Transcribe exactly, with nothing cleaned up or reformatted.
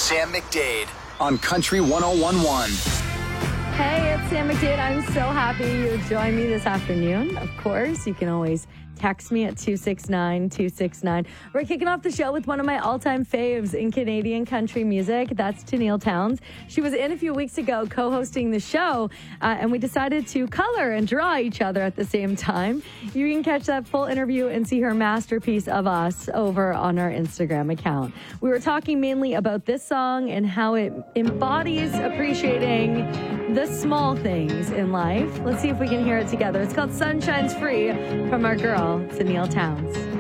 Sam McDade on Country one oh one point one. Hey, it's Sam McDade. I'm so happy you joined me this afternoon. Of course, you can always text me at two six nine, two six nine. We're kicking off the show with one of my all-time faves in Canadian country music. That's Tenille Townes. She was in a few weeks ago co-hosting the show, uh, and we decided to color and draw each other at the same time. You can catch that full interview and see her masterpiece of us over on our Instagram account. We were talking mainly about this song and how it embodies appreciating the small things in life. Let's see if we can hear it together. It's called Sunshine's Free from our girl, Tenille Townes.